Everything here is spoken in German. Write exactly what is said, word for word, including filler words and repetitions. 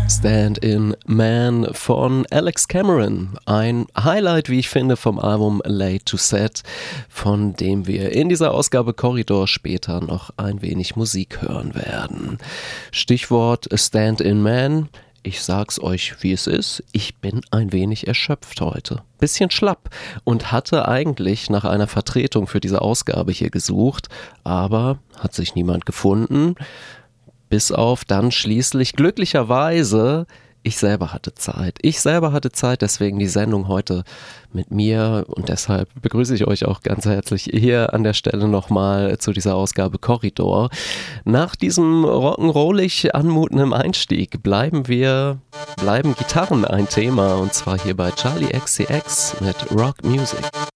Stand-in Man von Alex Cameron. Ein Highlight, wie ich finde, vom Album Late to Set, von dem wir in dieser Ausgabe Korridor später noch ein wenig Musik hören werden. Stichwort Stand-in Man. Ich sag's euch, wie es ist. Ich bin ein wenig erschöpft heute. Bisschen schlapp und hatte eigentlich nach einer Vertretung für diese Ausgabe hier gesucht, aber hat sich niemand gefunden. Bis auf dann schließlich glücklicherweise, ich selber hatte Zeit. Ich selber hatte Zeit, deswegen die Sendung heute mit mir und deshalb begrüße ich euch auch ganz herzlich hier an der Stelle nochmal zu dieser Ausgabe Korridor. Nach diesem rock'n'rollig anmutenden Einstieg bleiben wir, bleiben Gitarren ein Thema und zwar hier bei Charlie X C X mit Rock Music.